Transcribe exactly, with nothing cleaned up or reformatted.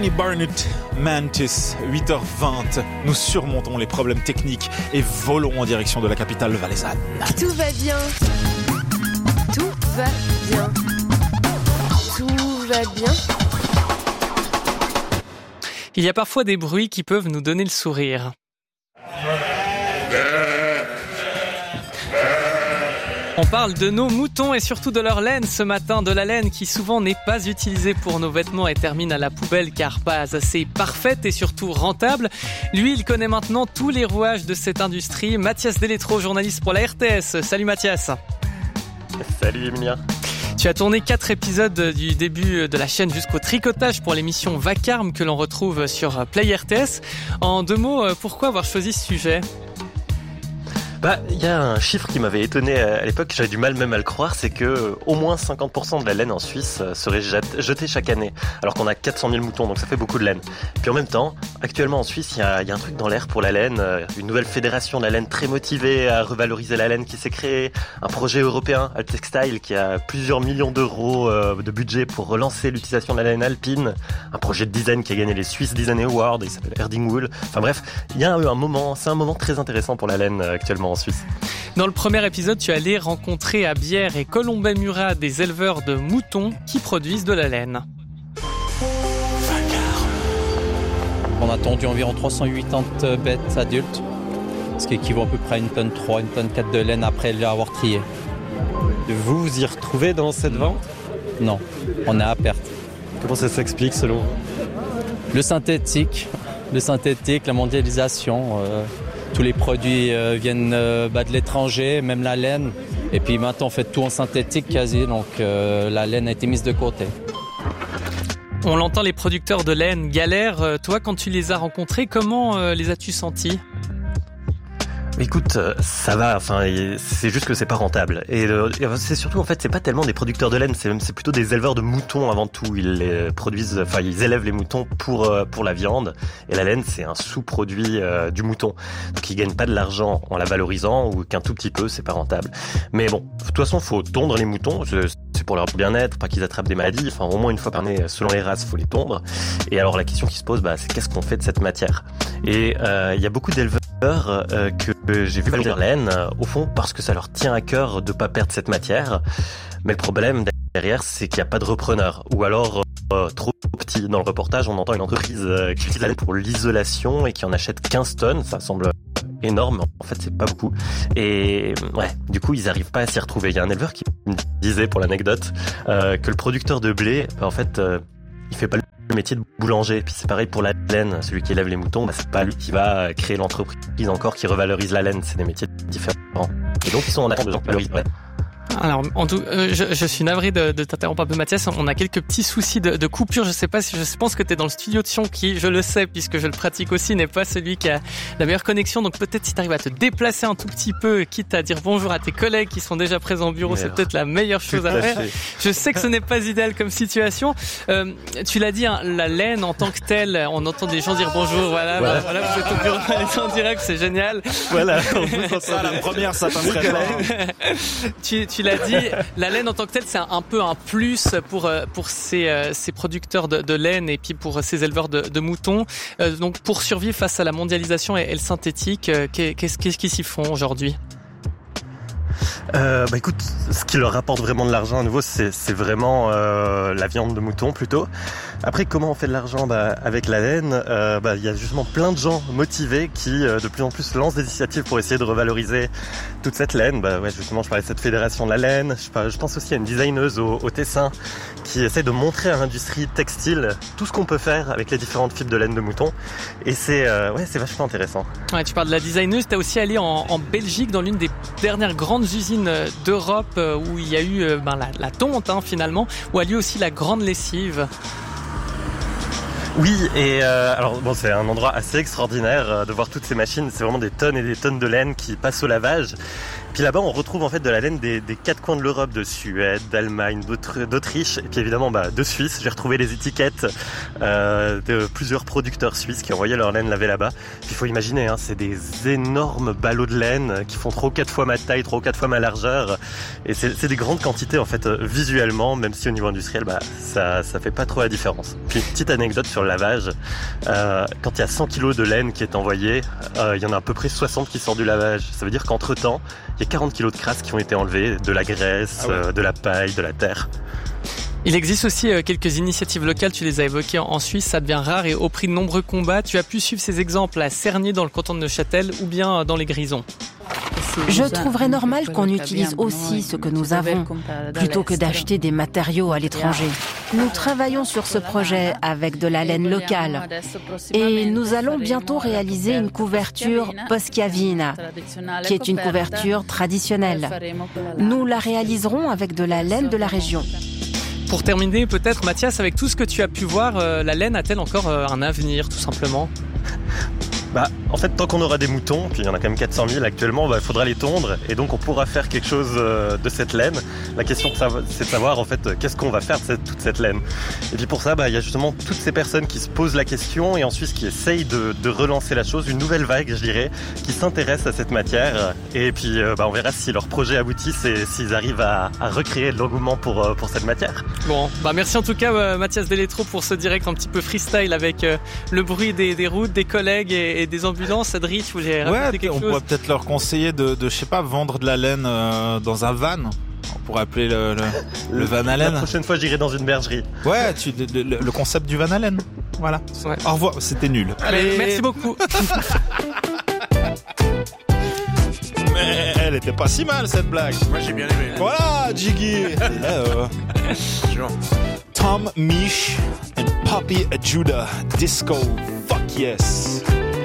Sydney Barnett, Mantis, huit heures vingt. Nous surmontons les problèmes techniques et volons en direction de la capitale valaisanne. Tout va bien. Tout va bien. Tout va bien. Il y a parfois des bruits qui peuvent nous donner le sourire. On parle de nos moutons et surtout de leur laine ce matin, de la laine qui souvent n'est pas utilisée pour nos vêtements et termine à la poubelle car pas assez parfaite et surtout rentable. Lui, il connaît maintenant tous les rouages de cette industrie. Mathias Delétro, journaliste pour la R T S. Salut Mathias. Salut Emilia. Tu as tourné quatre épisodes du début de la chaîne jusqu'au tricotage pour l'émission Vacarme que l'on retrouve sur Play R T S. En deux mots, pourquoi avoir choisi ce sujet ? Bah, il y a un chiffre qui m'avait étonné à l'époque, j'avais du mal même à le croire, c'est que au moins cinquante pour cent de la laine en Suisse serait jetée chaque année, alors qu'on a quatre cent mille moutons, donc ça fait beaucoup de laine. Puis en même temps, actuellement en Suisse, il y a, il y a un truc dans l'air pour la laine, une nouvelle fédération de la laine très motivée à revaloriser la laine qui s'est créée, un projet européen, Alptextile, qui a plusieurs millions d'euros de budget pour relancer l'utilisation de la laine alpine, un projet de design qui a gagné les Swiss Design Awards, il s'appelle Erding Wool. Enfin bref, il y a un moment, c'est un moment très intéressant pour la laine actuellement en Suisse. Dans le premier épisode, tu es allé rencontrer à Bière et Colombey-Murat des éleveurs de moutons qui produisent de la laine. On a tendu environ trois cent quatre-vingts bêtes adultes, ce qui équivaut à peu près à une tonne trois, une tonne quatre de laine après l'avoir triée. Vous vous y retrouvez dans cette vente ? Non, on est à perte. Comment ça s'explique selon vous ? Le synthétique, le synthétique, la mondialisation... Euh... Tous les produits euh, viennent euh, bah, de l'étranger, même la laine. Et puis maintenant, on fait tout en synthétique quasi, donc euh, la laine a été mise de côté. On l'entend, les producteurs de laine galèrent. Toi, quand tu les as rencontrés, comment euh, les as-tu sentis ? Écoute, ça va, enfin, c'est juste que c'est pas rentable. Et c'est surtout, en fait, c'est pas tellement des producteurs de laine, c'est, c'est plutôt des éleveurs de moutons avant tout. Ils les produisent, enfin, ils élèvent les moutons pour, pour la viande. Et la laine, c'est un sous-produit euh, du mouton. Donc, ils gagnent pas de l'argent en la valorisant ou qu'un tout petit peu, c'est pas rentable. Mais bon, de toute façon, faut tondre les moutons. C'est pour leur bien-être, pas qu'ils attrapent des maladies. Enfin, au moins une fois par année, selon les races, faut les tondre. Et alors, la question qui se pose, bah, c'est qu'est-ce qu'on fait de cette matière ? Et euh, il y a beaucoup d'éleveurs euh, que j'ai vu valoriser leur laine, euh, au fond, parce que ça leur tient à cœur de pas perdre cette matière. Mais le problème derrière, c'est qu'il n'y a pas de repreneur. Ou alors, euh, trop petit. Dans le reportage, on entend une entreprise euh, qui utilise la laine pour l'isolation et qui en achète quinze tonnes. Ça semble énorme, mais en fait, c'est pas beaucoup. Et ouais, du coup, ils n'arrivent pas à s'y retrouver. Il y a un éleveur qui me disait, pour l'anecdote, euh, que le producteur de blé, bah, en fait, euh, il fait pas le métier de boulanger. Puis c'est pareil pour la laine, celui qui élève les moutons, bah, c'est pas lui qui va créer l'entreprise encore qui revalorise la laine, c'est des métiers différents. Et donc ils sont en attente de gens qui valorisent. Ouais. Alors, en tout, euh, je, je suis navré de, de t'interrompre un peu, Mathias. On a quelques petits soucis de, de coupure. Je sais pas si, je pense que t'es dans le studio de Sion, qui, je le sais, puisque je le pratique aussi, n'est pas celui qui a la meilleure connexion. Donc peut-être si t'arrives à te déplacer un tout petit peu, quitte à dire bonjour à tes collègues qui sont déjà présents au bureau, Merde. C'est peut-être la meilleure chose à faire. Je sais que ce n'est pas idéal comme situation. Euh, tu l'as dit, hein, la laine en tant que telle, on entend des gens dire bonjour. Voilà, voilà, bah, voilà vous êtes au bureau, on est en direct, c'est génial. Voilà. Ça, la première, ça t'intéresse pas. tu, tu l'as dit, la laine en tant que telle, c'est un peu un plus pour pour ces ces producteurs de, de laine et puis pour ces éleveurs de, de moutons. Euh, donc pour survivre face à la mondialisation et, et le synthétique, euh, qu'est-ce qu'est-ce qu'ils s'y font aujourd'hui ? Euh, bah écoute, ce qui leur rapporte vraiment de l'argent à nouveau, c'est, c'est vraiment euh, la viande de mouton plutôt. Après, comment on fait de l'argent bah, avec la laine euh, bah, y a justement plein de gens motivés qui euh, de plus en plus lancent des initiatives pour essayer de revaloriser toute cette laine. Bah, ouais, justement, je parlais de cette fédération de la laine. Je, je pense aussi à une designeuse au, au Tessin qui essaie de montrer à l'industrie textile tout ce qu'on peut faire avec les différentes fibres de laine de mouton. Et c'est, euh, ouais, c'est vachement intéressant. Ouais, tu parles de la designeuse. Tu as aussi allé en, en Belgique dans l'une des dernières grandes usines d'Europe où il y a eu ben, la, la tonte hein, finalement, où a lieu aussi la grande lessive. Oui, et euh, alors bon, c'est un endroit assez extraordinaire euh, de voir toutes ces machines. C'est vraiment des tonnes et des tonnes de laine qui passent au lavage. Puis là-bas, on retrouve en fait de la laine des, des quatre coins de l'Europe, de Suède, d'Allemagne, d'Autriche, et puis évidemment bah, de Suisse. J'ai retrouvé les étiquettes euh, de plusieurs producteurs suisses qui envoyaient leur laine laver là-bas. Puis il faut imaginer, hein, c'est des énormes ballots de laine qui font trois ou quatre fois ma taille, trois ou quatre fois ma largeur, et c'est, c'est des grandes quantités en fait visuellement, même si au niveau industriel, bah ça ça fait pas trop la différence. Puis une petite anecdote sur le lavage, euh, quand il y a cent kilos de laine qui est envoyée, euh, il y en a à peu près soixante qui sortent du lavage. Ça veut dire qu'entre temps, il y a quarante kilos de crasse qui ont été enlevés, de la graisse, ah ouais. euh, de la paille, de la terre. Il existe aussi quelques initiatives locales, tu les as évoquées en Suisse, ça devient rare et au prix de nombreux combats. Tu as pu suivre ces exemples à Cernier dans le canton de Neuchâtel ou bien dans les Grisons. Je trouverais normal qu'on utilise aussi ce que nous avons, plutôt que d'acheter des matériaux à l'étranger. Nous travaillons sur ce projet avec de la laine locale et nous allons bientôt réaliser une couverture Poschiavina, qui est une couverture traditionnelle. Nous la réaliserons avec de la laine de la région. Pour terminer, peut-être, Mathias, avec tout ce que tu as pu voir, euh, la laine a-t-elle encore euh, un avenir, tout simplement ? Bah, en fait, tant qu'on aura des moutons, puis il y en a quand même quatre cent mille actuellement, bah, il faudra les tondre, et donc on pourra faire quelque chose euh, de cette laine. La question, c'est de savoir, en fait, qu'est-ce qu'on va faire de cette, toute cette laine. Et puis pour ça, bah, il y a justement toutes ces personnes qui se posent la question, et ensuite qui essayent de, de relancer la chose, une nouvelle vague, je dirais, qui s'intéresse à cette matière, et puis euh, bah, on verra si leur projet aboutit et s'ils arrivent à, à recréer de l'engouement pour, euh, pour cette matière. Bon, bah merci en tout cas, euh, Mathias Delétro, pour ce direct un petit peu freestyle avec euh, le bruit des, des routes, des collègues et, et des ambulances. Adrien, tu voulais rajouter ouais, quelque on chose ? pourrait peut-être leur conseiller de, de, je sais pas, vendre de la laine euh, dans un van. On pourrait appeler le, le, le van à laine. La prochaine fois, j'irai dans une bergerie. Ouais, tu, le, le, le concept du van à laine. Voilà. Ouais. Au revoir, c'était nul. Allez, merci beaucoup. Mais elle était pas si mal cette blague. Moi j'ai bien aimé. Voilà, Jiggy. euh, Tom Misch and Poppy Judah. Disco. Fuck yes.